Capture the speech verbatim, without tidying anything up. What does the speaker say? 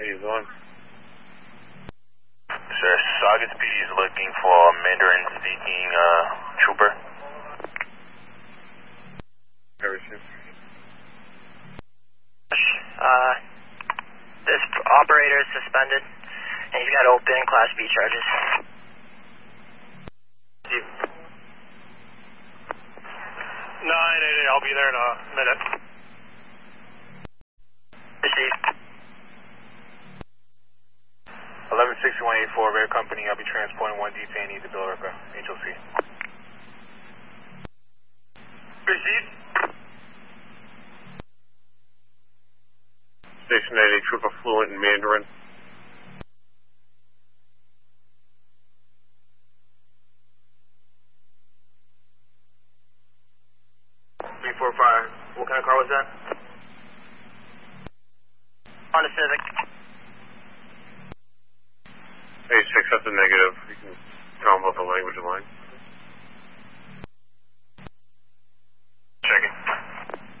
How you doing? Sir, Saugus P D is looking for a Mandarin-speaking uh, trooper. Everything. Uh, this operator is suspended, and he's got open Class B charges. Steve. nine eight eight, I'll be there in a minute. Steve. eleven sixty-one eighty-four, Rare Company, I'll be transporting one detainee to Billerica, H O C. Received. Station eighty, trooper fluent in Mandarin. three four five, what kind of car was that? On a Civic. eighty-six, that's a negative. You can tell them about the language line.